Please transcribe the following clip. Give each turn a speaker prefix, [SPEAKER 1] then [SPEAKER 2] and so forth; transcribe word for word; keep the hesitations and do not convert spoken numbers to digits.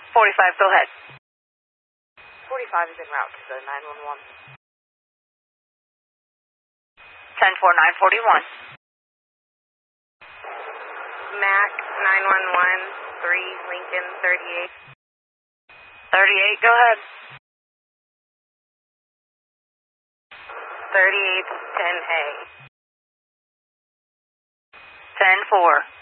[SPEAKER 1] forty-five, go ahead.
[SPEAKER 2] forty-five is en route to the nine one one.
[SPEAKER 1] ten four, nine forty-one.
[SPEAKER 2] Mac nine one one, three Lincoln thirty-eight.
[SPEAKER 1] thirty-eight, go ahead.
[SPEAKER 2] thirty-eight ten A.
[SPEAKER 1] ten four.